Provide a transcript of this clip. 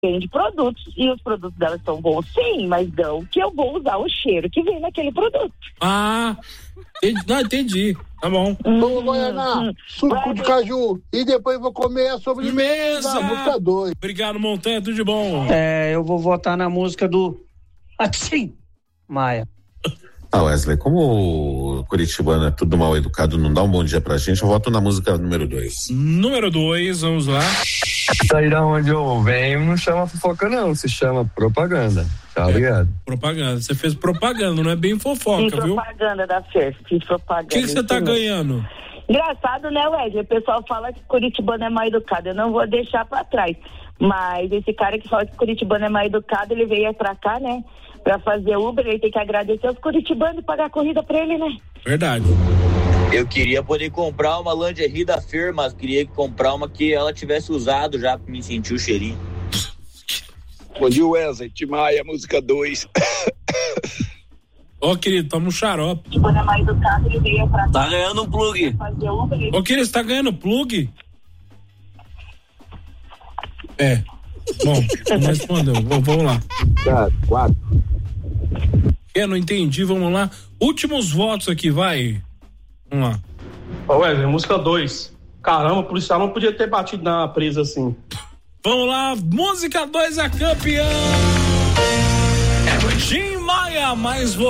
vende produtos e os produtos dela são bons, sim, mas não que eu vou usar o cheiro que vem naquele produto. Entendi. Tá bom. Vamos, Goiânia, suco de caju e depois vou comer a sobremesa. Música 2. Obrigado, Montanha, tudo de bom. Eu vou votar na música do Tim Maia. Wesley, como o curitibano é tudo mal educado, não dá um bom dia pra gente, eu voto na música número 2. Número 2, vamos lá. Sair da onde eu venho não chama fofoca não, se chama propaganda. Tá ligado? Propaganda, você fez propaganda, não é bem fofoca, fiz viu? Propaganda da Fer, fiz propaganda. O que você tá ganhando? Engraçado, né, Wesley? O pessoal fala que curitibano é mal educado, eu não vou deixar pra trás. Mas esse cara que fala que curitibano é mal educado, ele veio pra cá, né? Pra fazer Uber, ele tem que agradecer os curitibanos e pagar a corrida pra ele, né? Verdade. Eu queria poder comprar uma lingerie da Fer, mas queria comprar uma que ela tivesse usado já pra me sentir o cheirinho. Bom dia, Wesley. Tim Maia, música 2. Ô, querido, toma um xarope. Quando é mais educado, ele veio pra cá. Tá ganhando um plug. Ô, querido, você tá ganhando plug? Bom, não respondeu. Vamos lá. 4. Não entendi, vamos lá. Últimos votos aqui, vai. Vamos lá. Wesley, música 2. Caramba, o policial não podia ter batido na presa assim. Vamos lá, música 2 é campeã. Tim Maia, mais